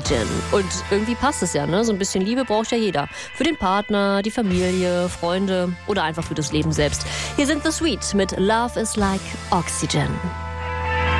Oxygen. Und irgendwie passt es ja, ne? So ein bisschen Liebe braucht ja jeder. Für den Partner, die Familie, Freunde oder einfach für das Leben selbst. Hier sind The Sweet mit Love is like Oxygen.